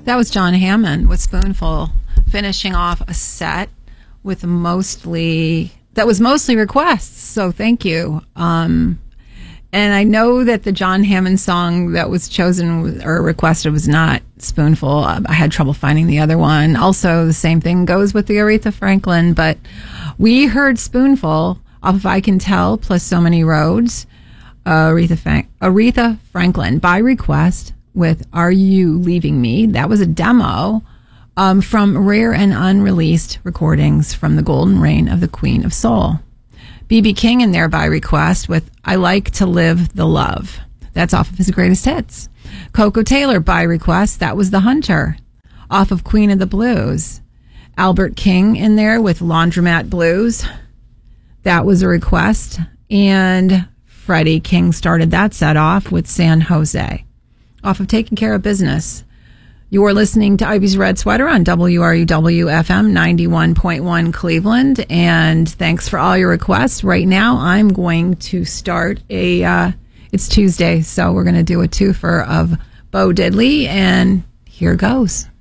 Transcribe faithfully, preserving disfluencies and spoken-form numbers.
That was John Hammond with Spoonful, finishing off a set with mostly, that was mostly requests, so thank you. Um, and I know that the John Hammond song that was chosen or requested was not Spoonful. Um, I had trouble finding the other one. Also, the same thing goes with the Aretha Franklin, but we heard Spoonful off of I Can Tell, plus So Many Roads, uh, Aretha, Frank- Aretha Franklin, by request, with Are You Leaving Me? That was a demo um, from rare and unreleased recordings from the golden reign of the Queen of Soul. B B King in there by request with I Like to Live the Love. That's off of his greatest hits. Coco Taylor by request. That was The Hunter, off of Queen of the Blues. Albert King in there with Laundromat Blues. That was a request. And Freddie King started that set off with San Jose, off of Taking Care of Business. You're listening to Ivy's Red Sweater on W R U W F M ninety-one point one Cleveland, and thanks for all your requests. Right now, I'm going to start a, uh, it's Tuesday, so we're going to do a twofer of Bo Diddley, and here goes.